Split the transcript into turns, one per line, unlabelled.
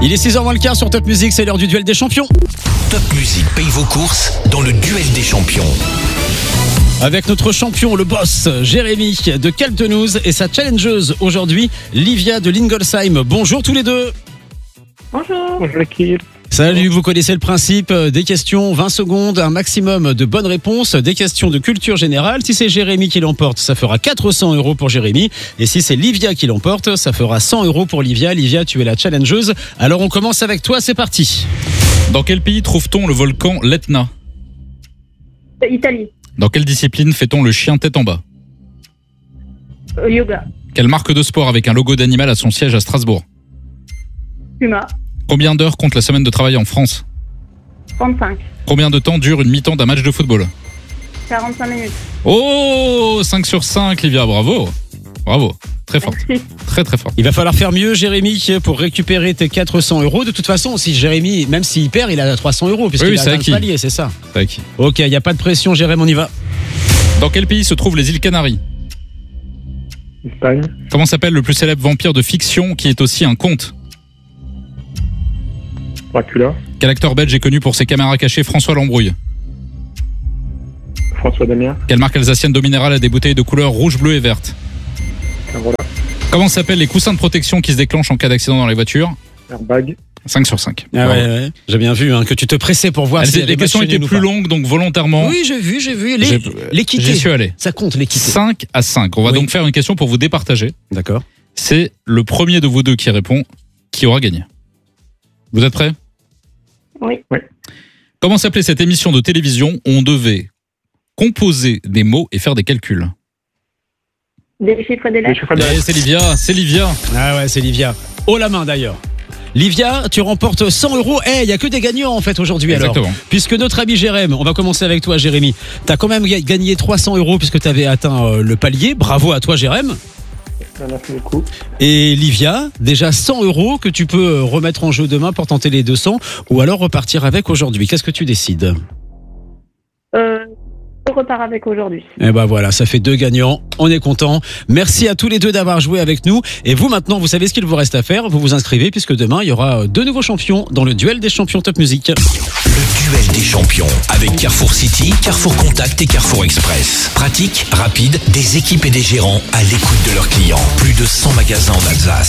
Il est 6h moins le quart sur Top Music, c'est l'heure du duel des champions.
Top Music paye vos courses dans le duel des champions.
Avec notre champion, le boss, Jérémy de Kaltenouze et sa challengeuse aujourd'hui, Livia de Lingolsheim. Bonjour tous les deux.
Bonjour.
Bonjour l'équipe.
Salut, vous connaissez le principe, des questions, 20 secondes, un maximum de bonnes réponses, des questions de culture générale. Si c'est Jérémy qui l'emporte, ça fera 400 € pour Jérémy. Et si c'est Livia qui l'emporte, ça fera 100 € pour Livia. Livia, tu es la challengeuse. Alors on commence avec toi, c'est parti.
Dans quel pays trouve-t-on le volcan l'Etna ?
Italie.
Dans quelle discipline fait-on le chien tête en bas ?
Yoga.
Quelle marque de sport avec un logo d'animal a son siège à Strasbourg ?
Puma.
Combien d'heures compte la semaine de travail en France ?
35.
Combien de temps dure une mi-temps d'un match de football ?
45 minutes.
Oh, 5 sur 5, Livia, bravo. Bravo, très fort.
Merci.
Très très fort.
Il va falloir faire mieux, Jérémy, pour récupérer tes 400 €. De toute façon, si Jérémy, même s'il perd, il a 300 € puisqu'il
Oui,
a
c'est
atteint
acquis.
le palier, c'est ça.
C'est acquis.
Ok, il n'y a pas de pression, Jérémy, on y va.
Dans quel pays se trouvent les îles Canaries ?
Espagne.
Comment s'appelle le plus célèbre vampire de fiction qui est aussi un conte ?
Dracula.
Quel acteur belge est connu pour ses caméras cachées ? François Lambrouille.
François Damien.
Quelle marque alsacienne d'eau minérale a des bouteilles de couleur rouge, bleu et verte ?
Carola.
Comment s'appellent les coussins de protection qui se déclenchent en cas d'accident dans les voitures ?
Airbag.
5 sur 5.
Ah ouais. J'ai bien vu que tu te pressais pour voir si
Les questions étaient plus longues, donc volontairement,
Oui, j'ai vu.
J'ai-
L'équité.
j'y suis allé.
Ça compte, l'équité.
5 à 5. On va
Oui.
donc faire une question pour vous départager.
D'accord.
C'est le premier de vous deux qui répond qui aura gagné. Vous êtes prêts ?
Oui.
Comment s'appelait cette émission de télévision où on devait composer des mots et faire des calculs ?
Des chiffres et des
Les
lettres.
chiffres de
Eh, c'est Livia, c'est Livia.
Ah ouais, c'est Livia. Haut la main d'ailleurs. Livia, tu remportes 100 €. Il y a que des gagnants en fait aujourd'hui alors.
Exactement.
Puisque notre ami Jérémy, on va commencer avec toi Jérémy. T'as quand même gagné 300 € puisque t'avais atteint le palier. Bravo à toi Jérémy.
Merci beaucoup.
Et Livia, déjà 100 € que tu peux remettre en jeu demain pour tenter les 200 ou alors repartir avec aujourd'hui. Qu'est-ce que tu décides ?
Je repars avec aujourd'hui.
Eh ben voilà, ça fait 2 gagnants, on est content. Merci à tous les deux d'avoir joué avec nous. Et vous maintenant, vous savez ce qu'il vous reste à faire, vous vous inscrivez puisque demain il y aura 2 nouveaux champions dans le duel des champions Top Music.
Le duel des champions avec Carrefour City, Carrefour Contact et Carrefour Express. Pratique, rapide, des équipes et des gérants à l'écoute de leurs clients. Plus de 100 magasins en Alsace.